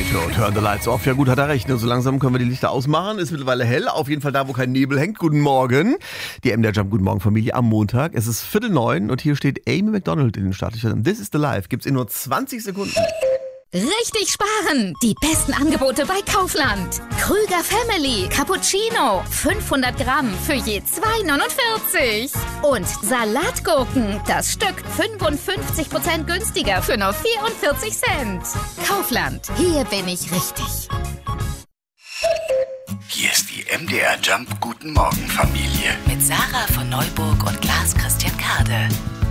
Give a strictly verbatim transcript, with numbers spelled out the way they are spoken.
Potato, turn the lights off. Ja gut, hat er recht. Ne? So langsam können wir die Lichter ausmachen. Ist mittlerweile hell. Auf jeden Fall da, wo kein Nebel hängt. Guten Morgen. Die M D R Jump Guten Morgen Familie am Montag. Es ist Viertel neun und hier steht Amy McDonald in den Startlöchern. This is the Life. Gibt's in nur zwanzig Sekunden. Richtig sparen! Die besten Angebote bei Kaufland. Krüger Family Cappuccino. fünfhundert Gramm für je zwei neunundvierzig. Und Salatgurken. Das Stück fünfundfünfzig Prozent günstiger für nur vierundvierzig Cent. Kaufland. Hier bin ich richtig. Hier ist die M D R Jump Guten Morgen Familie. Mit Sarah von Neuburg und Lars Christian Kade.